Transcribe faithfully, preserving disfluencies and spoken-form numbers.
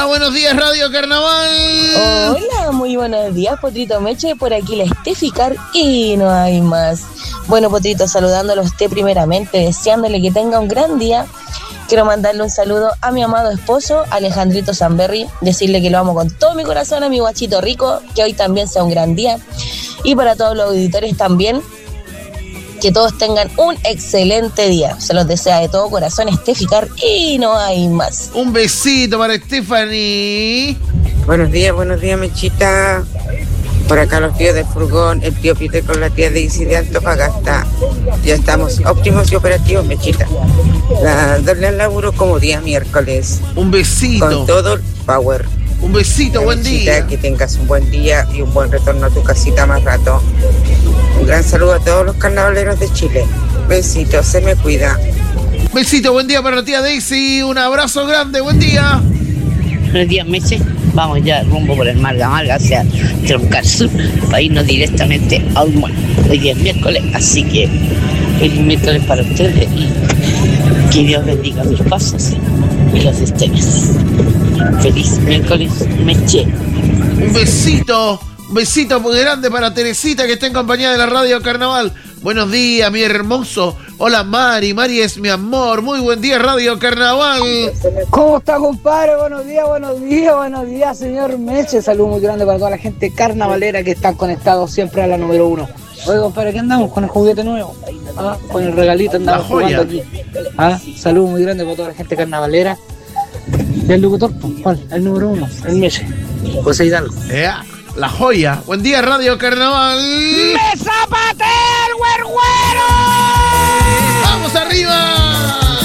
buenos días, Radio Carnaval. Hola, muy buenos días, Potrito Meche, por aquí la Esteficar y no hay más. Bueno, Potrito, saludándolo a usted primeramente, deseándole que tenga un gran día. Quiero mandarle un saludo a mi amado esposo, Alejandrito Zamberry, decirle que lo amo con todo mi corazón, a mi guachito rico, que hoy también sea un gran día. Y para todos los auditores también, que todos tengan un excelente día. Se los desea de todo corazón Esteficar y no hay más. Un besito para Stephanie. Buenos días, buenos días, Mechita. Por acá los tíos del furgón, el tío Peter con la tía Daisy de Antofagasta. Ya estamos óptimos y operativos, Mechita. La darle al laburo como día miércoles. Un besito. Con todo el power. Un besito, buen Mechita, día. que tengas un buen día y un buen retorno a tu casita más rato. Un gran saludo a todos los carnavaleros de Chile. Besitos, se me cuida. Besito, buen día para la tía Daisy. Un abrazo grande, buen día. Buenos días, Meche. Vamos ya rumbo por el Marga Marga hacia Troncal Sur para irnos directamente a Humor. Hoy día es miércoles, así que feliz miércoles para ustedes y que Dios bendiga mis pasos y los de ustedes. Feliz miércoles, Meche. Un besito, un besito muy grande para Teresita que está en compañía de la Radio Carnaval. Buenos días, mi hermoso. Hola, Mari. Mari es mi amor. Muy buen día, Radio Carnaval. ¿Cómo está, compadre? Buenos días, buenos días, buenos días, señor Meche. Saludos muy grande para toda la gente carnavalera que están conectados siempre a la número uno. Oye, compadre, ¿qué andamos? ¿Con el juguete nuevo? ¿Ah? ¿Con el regalito andamos jugando aquí? ¿Ah? Saludos muy grande para toda la gente carnavalera. ¿Y el locutor? ¿Cuál? El número uno, el Meche. José Hidalgo. Yeah. La joya. Buen día, Radio Carnaval. ¡Me zapatea el güerguero! ¡Vamos arriba!